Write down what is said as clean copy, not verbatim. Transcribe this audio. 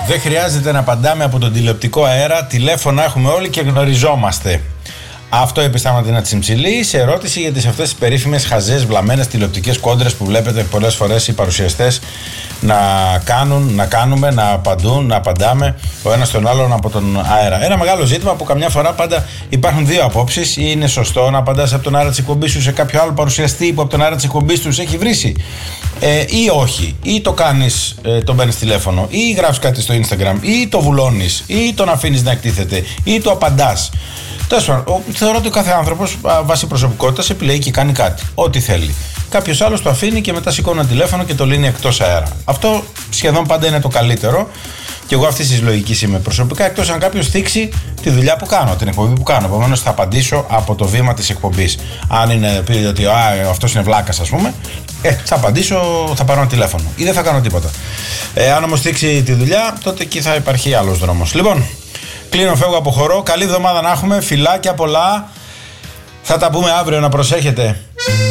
Δεν χρειάζεται να απαντάμε από τον τηλεοπτικό αέρα. Τηλέφωνα έχουμε όλοι και γνωριζόμαστε. Αυτό είπε Σταματίνα Τσιμψιλή σε ερώτηση για αυτές τις περίφημες χαζές, βλαμμένες τηλεοπτικές κόντρες που βλέπετε πολλές φορές οι παρουσιαστές να απαντούν, να απαντάμε ο ένας τον άλλον από τον αέρα. Ένα μεγάλο ζήτημα που καμιά φορά πάντα υπάρχουν δύο απόψεις. Είναι σωστό να απαντάς από τον αέρα της εκπομπής σου σε κάποιο άλλο παρουσιαστή που από τον αέρα της εκπομπής του έχει βρήσει, ή όχι, ή το κάνεις, τον παίρνεις τηλέφωνο, ή γράφεις κάτι στο Instagram, ή το βουλώνεις, ή τον αφήνεις να εκτίθεται, ή το απαντάς. Τέλος πάντων, θεωρώ ότι ο κάθε άνθρωπος βάσει προσωπικότητας επιλέγει και κάνει κάτι, ό,τι θέλει. Κάποιος άλλος το αφήνει και μετά σηκώνει ένα τηλέφωνο και το λύνει εκτός αέρα. Αυτό σχεδόν πάντα είναι το καλύτερο. Και εγώ αυτή τη λογική είμαι προσωπικά, εκτός αν κάποιος θίξει τη δουλειά που κάνω, την εκπομπή που κάνω. Επομένως θα απαντήσω από το βήμα της εκπομπής. Αν είναι πει ότι αυτός είναι βλάκας, ας πούμε, θα απαντήσω, θα πάρω ένα τηλέφωνο ή δεν θα κάνω τίποτα. Αν όμως θίξει τη δουλειά, τότε εκεί θα υπάρχει άλλος δρόμος. Λοιπόν, κλείνω, φεύγω, αποχωρώ. Καλή εβδομάδα να έχουμε. Φιλάκια πολλά. Θα τα πούμε αύριο, να προσέχετε.